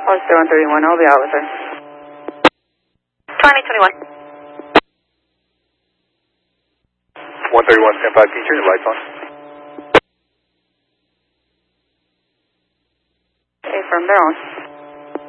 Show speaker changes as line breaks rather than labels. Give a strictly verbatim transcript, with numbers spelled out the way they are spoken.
Officer one thirty-one, I'll be out with her.
twenty twenty-one.
one thirty-one, stand by, can you turn your lights on?
Okay, firm, they're on.